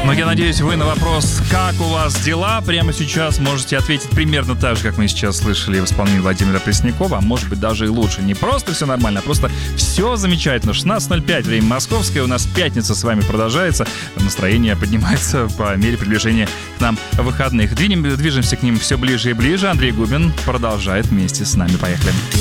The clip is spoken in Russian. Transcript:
Но я надеюсь, вы на вопрос, как у вас дела, прямо сейчас можете ответить примерно так же, как мы сейчас слышали в исполнении Владимира Преснякова, а может быть даже и лучше. Не просто все нормально, а просто все замечательно. 16:05, время московское, у нас пятница с вами продолжается, настроение поднимается по мере приближения к нам выходных. Движемся к ним все ближе и ближе. Андрей Губин продолжает вместе с нами. Поехали.